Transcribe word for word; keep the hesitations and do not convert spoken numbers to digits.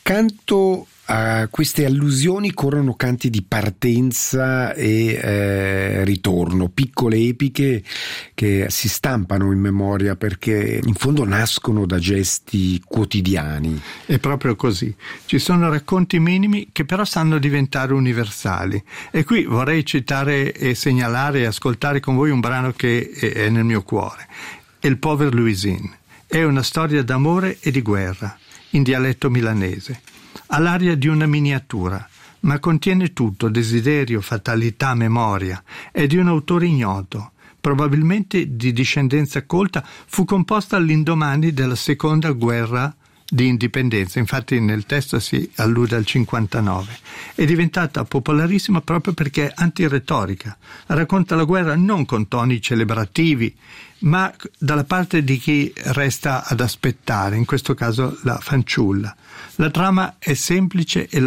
Accanto a queste allusioni corrono canti di partenza e eh, ritorno, piccole epiche che si stampano in memoria perché in fondo nascono da gesti quotidiani. È proprio così. Ci sono racconti minimi che però sanno diventare universali. E qui vorrei citare e segnalare e ascoltare con voi un brano che è nel mio cuore. Il Pauvre Louisine. È una storia d'amore e di guerra, in dialetto milanese. Ha l'aria di una miniatura, ma contiene tutto: desiderio, fatalità, memoria. È di un autore ignoto, probabilmente di discendenza colta. Fu composta all'indomani della seconda guerra di indipendenza, infatti nel testo si allude al cinquantanove. È diventata popolarissima proprio perché è antiretorica. Racconta la guerra non con toni celebrativi, ma dalla parte di chi resta ad aspettare, in questo caso la fanciulla. La trama è semplice e la